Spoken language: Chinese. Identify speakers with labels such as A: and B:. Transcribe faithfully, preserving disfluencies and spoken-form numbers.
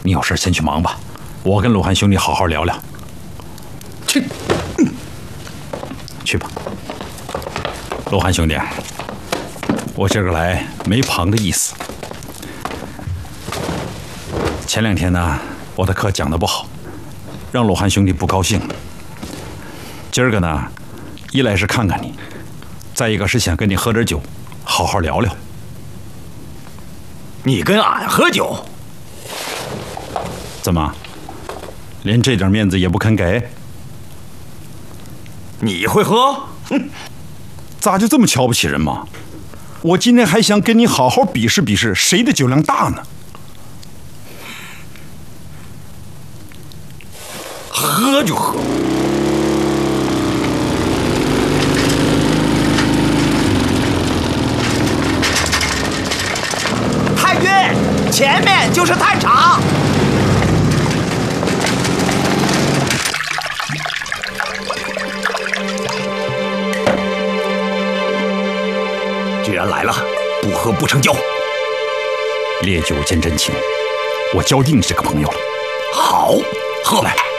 A: 你有事先去忙吧，我跟鲁汉兄弟好好聊聊。去，嗯、去吧。鲁汉兄弟，我今儿个来没旁的意思。前两天呢，我的课讲得不好，让鲁汉兄弟不高兴。今儿个呢，一来是看看你，再一个是想跟你喝点酒，好好聊聊。
B: 你跟俺喝酒？
A: 怎么，连这点面子也不肯给？
B: 你会喝？
A: 哼，咋就这么瞧不起人嘛？我今天还想跟你好好比试比试，谁的酒量大呢？
B: 喝就喝。太君，前面就是探场。既然来了，不喝不成交。
A: 烈酒见真情，我交定这个朋友了。
B: 好，喝来。